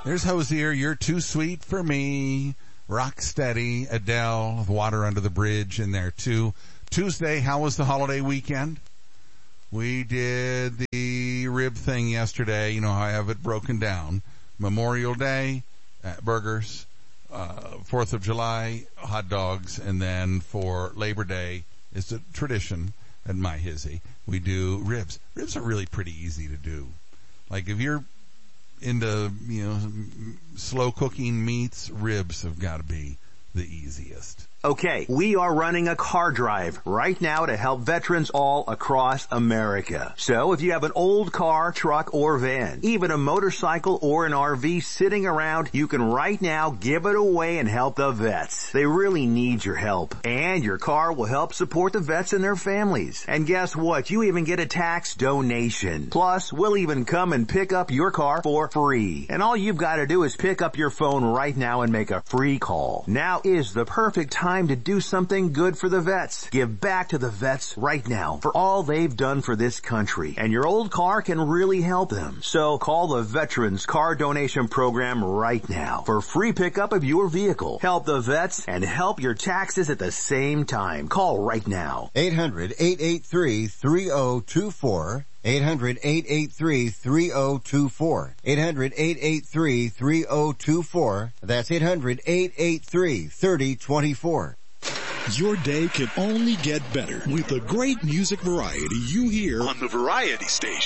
There's Hosier, You're Too Sweet for Me. Rocksteady, Adele, Water Under the Bridge in there too. Tuesday, how was the holiday weekend? We did the rib thing yesterday. You know how I have it broken down. Memorial Day, burgers. 4th of July, hot dogs. And then for Labor Day, it's a tradition at my hizzy. We do ribs. Ribs are really pretty easy to do. Like if you're into, slow cooking meats, ribs have got to be the easiest. Okay, we are running a car drive right now to help veterans all across America. So if you have an old car, truck, or van, even a motorcycle or an RV sitting around, you can right now give it away and help the vets. They really need your help. And your car will help support the vets and their families. And guess what? You even get a tax donation. Plus, we'll even come and pick up your car for free. And all you've got to do is pick up your phone right now and make a free call. Now is the perfect time to do something good for the vets. Give back to the vets right now for all they've done for this country. And your old car can really help them. So call the Veterans Car Donation Program right now for free pickup of your vehicle. Help the vets and help your taxes at the same time. Call right now. 800-883-3024. 800-883-3024. 800-883-3024. That's 800-883-3024. Your day can only get better with the great music variety you hear on the Variety Station.